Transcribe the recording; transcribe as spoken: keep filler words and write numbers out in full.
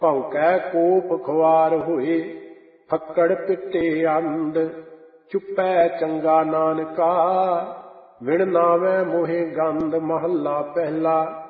ਭੌਂਕੈ ਕੋਪ ਖੁਆਰ ਹੋਏ, ਫੱਕੜ ਪਿੱਟੇ ਅੰਧ। ਚੁੱਪੈ ਚੰਗਾ ਨਾਨਕਾ, ਵਿਣ ਨਾਵੈ ਮੋਹਿ ਗੰਧ। ਮਹੱਲਾ ਪਹਿਲਾ।